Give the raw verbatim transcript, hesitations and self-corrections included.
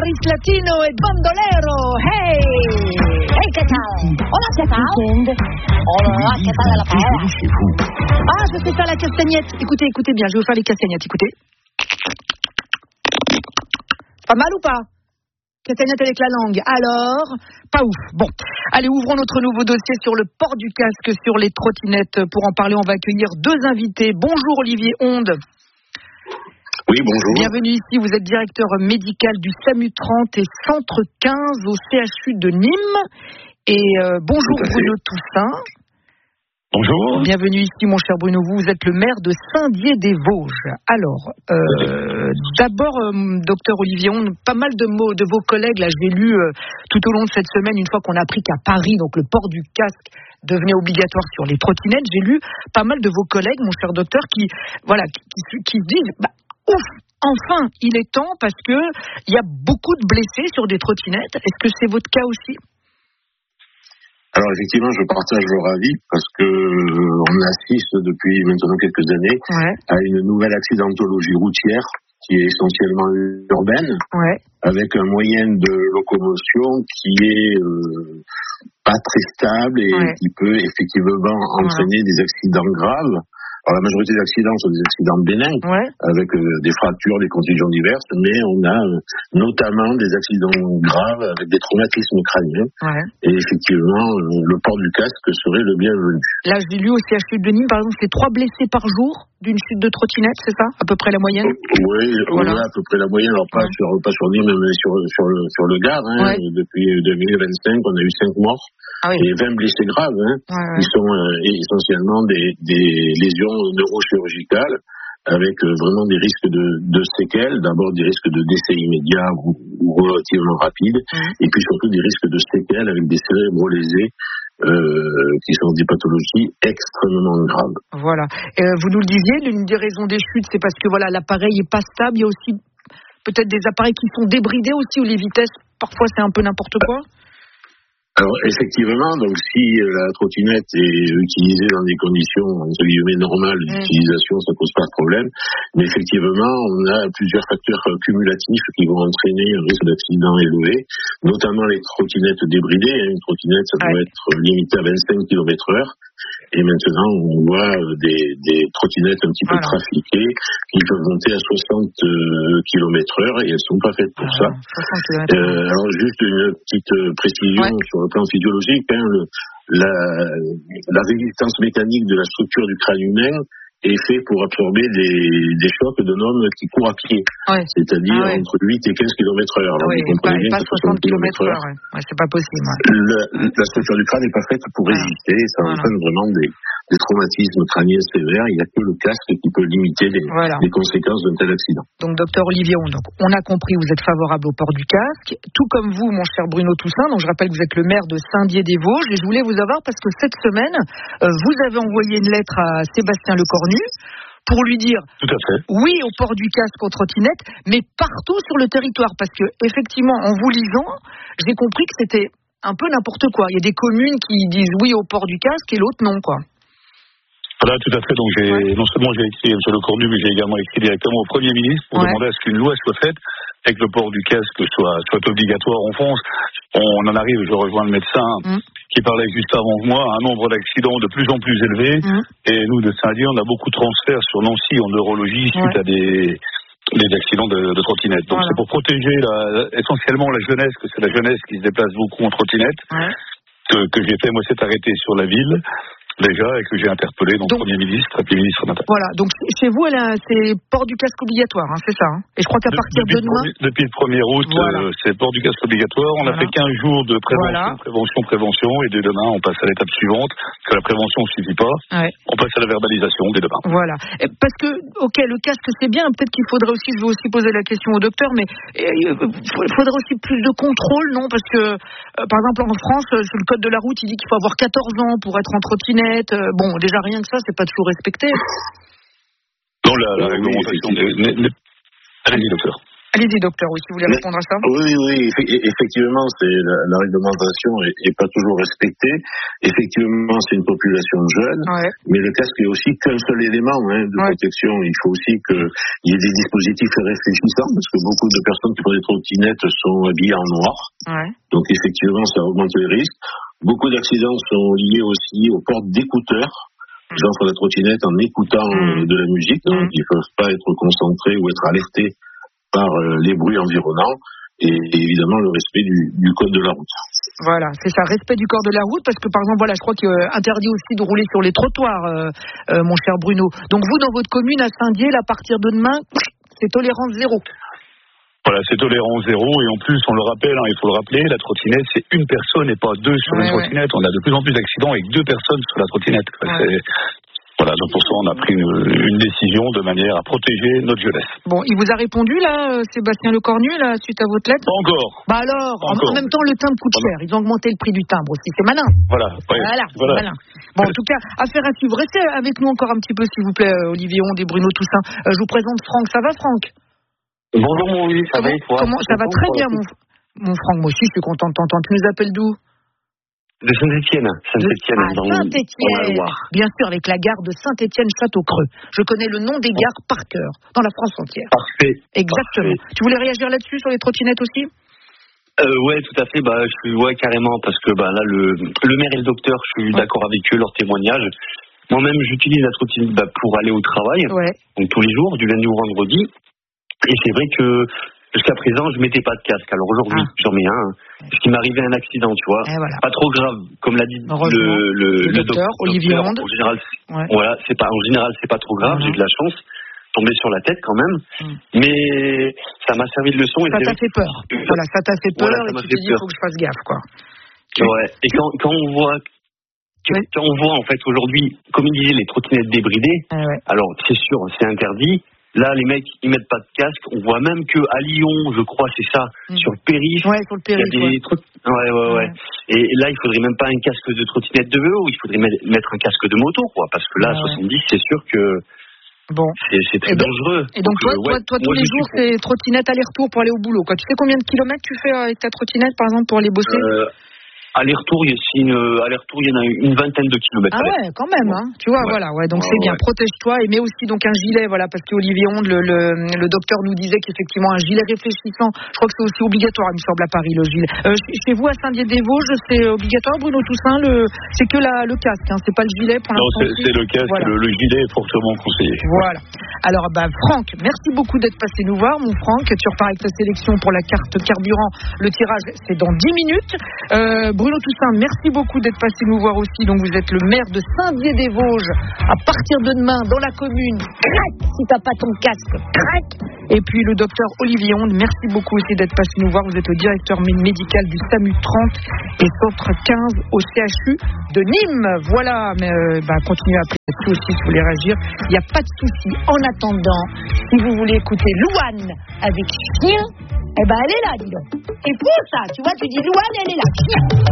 Boris Latino et Bandolero. Hey! Hey, ¿qué tal? Hola, ¿qué tal? Hola, ¿qué tal la paella? Ah, je fais ça à la castagnette. Écoutez, écoutez bien, je vais vous faire les castagnettes, écoutez. Pas mal ou pas? Castagnette avec la langue. Alors, pas ouf. Bon, allez, ouvrons notre nouveau dossier sur le port du casque sur les trottinettes. Pour en parler, on va accueillir deux invités. Bonjour Olivier Onde. Oui, bonjour. Bienvenue ici, vous êtes directeur médical du SAMU trente et Centre quinze au C H U de Nîmes. Et euh, bonjour Bruno Toussaint. Bonjour. Bienvenue ici, mon cher Bruno. Vous êtes le maire de Saint-Dié-des-Vosges. Alors, euh, d'abord, euh, docteur Olivier, on, pas mal de mots de vos collègues, là, je l'ai lu euh, tout au long de cette semaine, une fois qu'on a appris qu'à Paris, donc le port du casque devenait obligatoire sur les trottinettes, j'ai lu pas mal de vos collègues, mon cher docteur, qui, voilà, qui, qui, qui disent, bah, ouf, enfin, il est temps, parce que il y a beaucoup de blessés sur des trottinettes. Est-ce que c'est votre cas aussi? Alors effectivement, je partage leur avis parce que euh, on assiste depuis maintenant quelques années ouais. à une nouvelle accidentologie routière qui est essentiellement urbaine, ouais. avec un moyen de locomotion qui est euh, pas très stable et ouais. qui peut effectivement entraîner ouais. des accidents graves. Alors, la majorité des accidents sont des accidents bénins, ouais. avec euh, des fractures, des contusions diverses, mais on a euh, notamment des accidents graves avec des traumatismes crâniens. Ouais. Et effectivement, euh, le port du casque serait le bienvenu. Là, j'ai lu au C H U de Nîmes, par exemple, c'est trois blessés par jour d'une chute de trottinette, c'est ça, à peu près la moyenne? Oui, voilà, ouais, à peu près la moyenne. Alors pas ouais. sur pas sur Nîmes, mais sur sur le sur le Gard. Hein. Ouais. Depuis deux mille vingt-cinq, on a eu cinq morts ah oui. et vingt blessés graves. Hein. Ouais, ouais. Ils sont euh, essentiellement des des lésions neurochirurgicales avec euh, vraiment des risques de de séquelles. D'abord des risques de décès immédiat ou, ou relativement rapides, ouais. et puis surtout des risques de séquelles avec des cérébraux lésés. Euh, qui sont des pathologies extrêmement graves. Voilà. Euh, vous nous le disiez, l'une des raisons des chutes, c'est parce que voilà, l'appareil est pas stable. Il y a aussi peut-être des appareils qui sont débridés aussi, où les vitesses, parfois, c'est un peu n'importe quoi. Alors, effectivement, donc si la trottinette est utilisée dans des conditions, entre guillemets, normales d'utilisation, mmh. ça pose pas de problème. Mais effectivement, on a plusieurs facteurs cumulatifs qui vont entraîner un risque d'accident élevé, notamment les trottinettes débridées. Une trottinette, ça doit ouais. être limité à vingt-cinq kilomètres heure. Et maintenant, on voit des, des trottinettes un petit peu voilà. trafiquées qui peuvent monter à soixante kilomètres heure et elles sont pas faites pour ah, ça. Euh, alors, juste une petite précision ouais. sur le plan physiologique. Hein, le, la, la résistance mécanique de la structure du crâne humain est fait pour absorber des, des chocs d'un homme qui court à pied, ouais. c'est-à-dire ah ouais. entre huit et quinze kilomètres heure. Alors, oui, vous comprenez pas, bien pas soixante kilomètres heure, ouais. ouais, c'est pas possible. Ouais. La, la structure du crâne n'est pas faite pour voilà. résister, ça voilà. entraîne vraiment des, des traumatismes crâniens sévères. Il n'y a que le casque qui peut limiter les, voilà. les conséquences d'un tel accident. Donc, docteur Olivier, on, donc, on a compris, vous êtes favorable au port du casque, tout comme vous, mon cher Bruno Toussaint. Donc, je rappelle que vous êtes le maire de Saint-Dié-des-Vosges, et je voulais vous avoir parce que cette semaine, euh, vous avez envoyé une lettre à Sébastien Lecornu pour lui dire Tout à fait. oui au port du casque aux trottinettes, mais partout sur le territoire. Parce que, effectivement, en vous lisant, j'ai compris que c'était un peu n'importe quoi. Il y a des communes qui disent oui au port du casque et l'autre non, quoi. Voilà, tout à fait. Donc, j'ai, ouais. non seulement j'ai écrit M. Lecornu, mais j'ai également écrit directement au Premier ministre pour ouais. demander à ce qu'une loi soit faite et que le port du casque soit, soit obligatoire en France. On en arrive, je rejoins le médecin mm. qui parlait juste avant moi, un nombre d'accidents de plus en plus élevé. Mm. Et nous, de Saint-Dié, on a beaucoup de transferts sur Nancy en neurologie suite ouais. à des, des accidents de, de trottinettes. Donc, voilà. c'est pour protéger la, essentiellement la jeunesse, que c'est la jeunesse qui se déplace beaucoup en trottinette, ouais. que, que j'ai fait, moi, cet arrêté sur la ville. Déjà, et que j'ai interpellé donc, donc Premier ministre et puis ministre Natal. Voilà, donc chez vous, là, c'est port du casque obligatoire, hein, c'est ça. Hein. Et je crois qu'à de, partir de demain. Le, depuis le premier août, voilà. euh, c'est port du casque obligatoire. On voilà. a fait quinze jours de prévention, voilà. prévention, prévention, et dès demain, on passe à l'étape suivante, que la prévention ne suffit pas. Ouais. On passe à la verbalisation dès demain. Voilà. Et parce que, ok, le casque, c'est bien. Peut-être qu'il faudrait aussi, je vais aussi poser la question au docteur, mais il faudrait aussi plus de contrôle, non? Parce que, euh, par exemple, en France, sur le code de la route, il dit qu'il faut avoir quatorze ans pour être en trottinette. Bon, déjà rien que ça, c'est pas toujours respecté. Non, la, la réglementation n'est... Allez-y, docteur. Allez-y, docteur, oui, si vous voulez Mais, répondre à ça. Oui, oui, effectivement, c'est la, la réglementation est, est pas toujours respectée. Effectivement, c'est une population jeune, ouais. mais le casque est aussi qu'un seul élément hein, de ouais. protection. Il faut aussi qu'il y ait des dispositifs réfléchissants, parce que beaucoup de personnes qui font des trottinettes sont habillées en noir. Ouais. Donc, effectivement, ça augmente les risques. Beaucoup d'accidents sont liés aussi aux portes d'écouteurs. Les gens font la trottinette en écoutant mmh. de la musique, donc mmh. ils ne peuvent pas être concentrés ou être alertés par euh, les bruits environnants et, et évidemment le respect du, du code de la route. Voilà, c'est ça, respect du code de la route, parce que par exemple, voilà, je crois qu'il est interdit aussi de rouler sur les trottoirs, euh, euh, mon cher Bruno. Donc vous, dans votre commune à Saint-Dié, à partir de demain, c'est tolérance zéro. Voilà, c'est tolérance zéro, et en plus, on le rappelle, hein, il faut le rappeler, la trottinette, c'est une personne et pas deux sur ouais, une trottinette. Ouais. On a de plus en plus d'accidents avec deux personnes sur la trottinette. Ouais. C'est... Voilà, donc pour ça, on a pris une, une décision de manière à protéger notre jeunesse. Bon, il vous a répondu, là, Sébastien Lecornu, là, suite à votre lettre ? Pas encore. Bah alors, en, en même temps, le timbre coûte cher. Ils ont augmenté le prix du timbre aussi. C'est malin. Voilà, ouais, voilà, voilà. C'est malin. Bon, en tout cas, affaire à suivre. Restez avec nous encore un petit peu, s'il vous plaît, Olivier Onde et Bruno Toussaint. Euh, je vous présente Franck. Ça va, Franck ? Bonjour, mon oui, ça va et toi ? Comment, ça va très bien, mon, mon Franck. Moi aussi, je suis content de t'entendre. Tu nous appelles d'où ? De Saint-Étienne, Saint-Étienne, ah, dans, Saint-Étienne. dans la Loire. Bien sûr, avec la gare de Saint-Étienne-Château-Creux. Je connais le nom des gares par cœur, dans la France entière. Parfait. Exactement. Parfait. Tu voulais réagir là-dessus, sur les trottinettes aussi ? euh, Ouais, tout à fait. Bah, je suis, ouais, carrément, parce que bah, là, le, le maire et le docteur, je suis ouais. d'accord avec eux, leur témoignage. Moi-même, j'utilise la trottinette bah, pour aller au travail, ouais. donc tous les jours, du lundi au vendredi. Et c'est vrai que jusqu'à présent, je mettais pas de casque. Alors aujourd'hui, ah. j'en mets un. Parce qu'il m'est arrivé un accident, tu vois. Voilà. Pas trop grave, comme l'a dit le, le, le, le docteur, docteur Olivier Onde. En général, ouais. voilà, c'est pas, en général, c'est pas trop grave. Mmh. J'ai de la chance, tombé sur la tête quand même. Mmh. Mais ça m'a servi de leçon. Et ça t'a fait peur. Que... Voilà, ça t'a fait peur voilà, et tu t'es dit, il faut que je fasse gaffe, quoi. Ouais. Et quand, quand on voit. Oui. Quand on voit en fait aujourd'hui, comme il disait, les trottinettes débridées, ah ouais. alors c'est sûr, c'est interdit. Là, les mecs, ils mettent pas de casque. On voit même que à Lyon, je crois, c'est ça, mmh. sur le périph'. Ouais, sur le périph'. Il y a des trucs. Ouais, ouais, ouais. Et là, il faudrait même pas un casque de trottinette de vélo. Il faudrait mettre un casque de moto, quoi. Parce que là, ouais. soixante-dix, c'est sûr que. Bon. C'est, c'est très et dangereux. Et donc, donc toi, euh, toi, ouais, toi, tous les jours, c'est trottinette aller-retour pour aller au boulot, quoi. Tu sais combien de kilomètres tu fais avec ta trottinette, par exemple, pour aller bosser? euh... Aller-retour, il y a une, aller-retour, il y en a une vingtaine de kilomètres. Ah ouais, quand même, hein. Tu vois, ouais. voilà, ouais, donc ouais, c'est bien. Ouais. Protège-toi et mets aussi donc un gilet, voilà, parce qu'Olivier Onde, le, le, le docteur nous disait qu'effectivement un gilet réfléchissant, je crois que c'est aussi obligatoire, il me semble, à Paris, le gilet. Euh, chez vous, à Saint-Dié-des-Vosges, c'est obligatoire, Bruno Toussaint, le, c'est que la, le casque, hein, c'est pas le gilet pour l'instant. Non, c'est, c'est le casque, voilà. le, le gilet est fortement conseillé. Voilà. Alors, bah, Franck, merci beaucoup d'être passé nous voir, mon Franck. Tu repars avec ta sélection pour la carte carburant. Le tirage, c'est dans dix minutes. Euh, Bruno Toussaint, merci beaucoup d'être passé nous voir aussi. Donc, vous êtes le maire de Saint-Dié-des-Vosges. À partir de demain, dans la commune, crac, si t'as pas ton casque, crac. Et puis, le docteur Olivier Onde, merci beaucoup aussi d'être passé nous voir. Vous êtes le directeur médical du SAMU trente et centre quinze au C H U de Nîmes. Voilà, mais euh, bah, continuez à appeler là-dessus aussi si vous voulez réagir. Il n'y a pas de souci. En attendant, si vous voulez écouter Louane avec Chien, eh ben elle est là, dis donc. Et pour ça, tu vois, tu dis Louane, elle est là. Chien.